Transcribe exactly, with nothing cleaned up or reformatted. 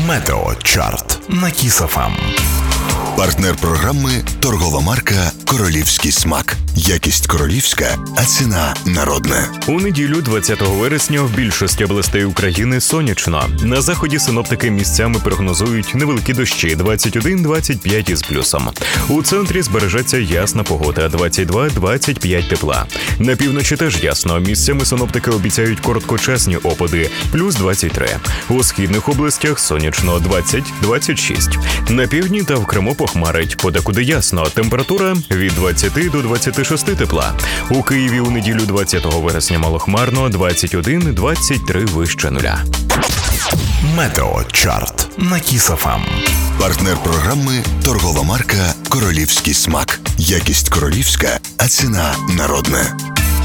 Метеочарт на Кіс еф ем. Партнер програми – торгова марка «Королівський смак». Якість королівська, а ціна народна. У неділю, двадцятого вересня, в більшості областей України сонячно. На заході синоптики місцями прогнозують невеликі дощі двадцять один - двадцять п'ять із плюсом. У центрі збережеться ясна погода двадцять два - двадцять п'ять тепла. На півночі теж ясно. Місцями синоптики обіцяють короткочасні опади плюс двадцять три. У східних областях сонячно двадцять - двадцять шість. На півдні та в Криму похмарить, подекуди ясно. Температура від двадцяти до двадцяти шести тепла. У Києві у неділю двадцятого вересня малохмарно двадцять один - двадцять три вище нуля. Метеочарт на Кіс еф ем. Партнер програми – торгова марка «Королівський смак». Якість королівська, а ціна народна.